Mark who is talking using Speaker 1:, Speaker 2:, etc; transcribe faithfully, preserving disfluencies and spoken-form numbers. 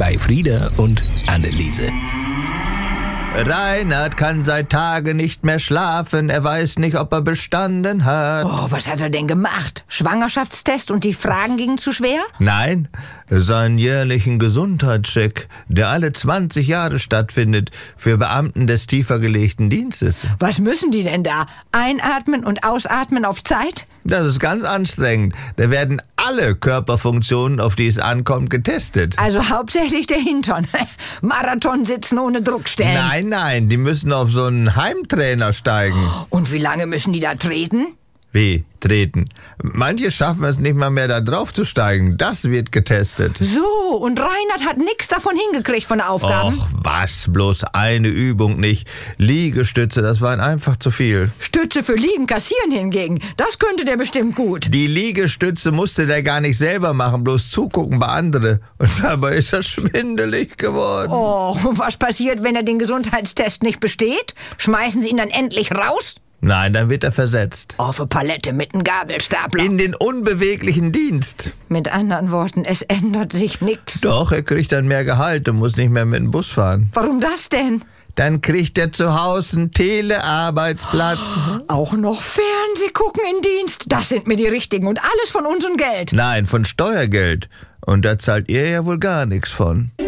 Speaker 1: bei Frieda und Anneliese.
Speaker 2: Reinhard kann seit Tagen nicht mehr schlafen. Er weiß nicht, ob er bestanden hat.
Speaker 3: Oh, was hat er denn gemacht? Schwangerschaftstest und die Fragen gingen zu schwer?
Speaker 2: Nein, seinen jährlichen Gesundheitscheck, der alle zwanzig Jahre stattfindet, für Beamten des tiefer gelegten Dienstes.
Speaker 3: Was müssen die denn da? Einatmen und ausatmen auf Zeit?
Speaker 2: Das ist ganz anstrengend. Da werden alle Körperfunktionen, auf die es ankommt, getestet.
Speaker 3: Also hauptsächlich der Hintern. Marathon sitzen ohne Druckstellen.
Speaker 2: Nein, nein, die müssen auf so einen Heimtrainer steigen.
Speaker 3: Und wie lange müssen die da treten?
Speaker 2: Wie? Treten. Manche schaffen es nicht mal mehr, da drauf zu steigen. Das wird getestet.
Speaker 3: So, und Reinhard hat nichts davon hingekriegt von Aufgaben?
Speaker 2: Och, was? Bloß eine Übung nicht. Liegestütze, das waren einfach zu viel.
Speaker 3: Stütze für Liegen kassieren hingegen, das könnte der bestimmt gut.
Speaker 2: Die Liegestütze musste der gar nicht selber machen, bloß zugucken bei anderen. Und dabei ist er schwindelig geworden.
Speaker 3: Oh, und was passiert, wenn er den Gesundheitstest nicht besteht? Schmeißen Sie ihn dann endlich raus?
Speaker 2: Nein, dann wird er versetzt.
Speaker 3: Auf eine Palette mit einem Gabelstapler.
Speaker 2: In den unbeweglichen Dienst.
Speaker 3: Mit anderen Worten, es ändert sich nichts.
Speaker 2: Doch, er kriegt dann mehr Gehalt und muss nicht mehr mit dem Bus fahren.
Speaker 3: Warum das denn?
Speaker 2: Dann kriegt er zu Hause einen Telearbeitsplatz.
Speaker 3: Auch noch Fernseh gucken in Dienst. Das sind mir die Richtigen und alles von unserem Geld.
Speaker 2: Nein, von Steuergeld. Und da zahlt ihr ja wohl gar nichts von.